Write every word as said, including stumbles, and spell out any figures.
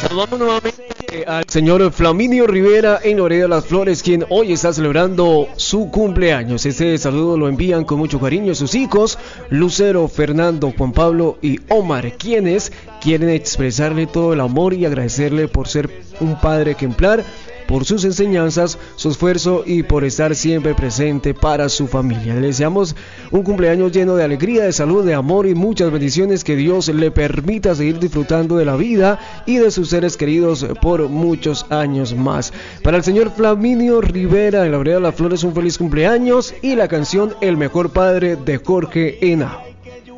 Saludamos nuevamente al señor Flaminio Rivera en Loreto de las Flores, quien hoy está celebrando su cumpleaños. Este saludo lo envían con mucho cariño sus hijos, Lucero, Fernando, Juan Pablo y Omar, quienes quieren expresarle todo el amor y agradecerle por ser un padre ejemplar, por sus enseñanzas, su esfuerzo y por estar siempre presente para su familia. Le deseamos un cumpleaños lleno de alegría, de salud, de amor y muchas bendiciones, que Dios le permita seguir disfrutando de la vida y de sus seres queridos por muchos años más. Para el señor Flaminio Rivera en Loreto de las Flores, un feliz cumpleaños y la canción El Mejor Padre de Jorge Henao.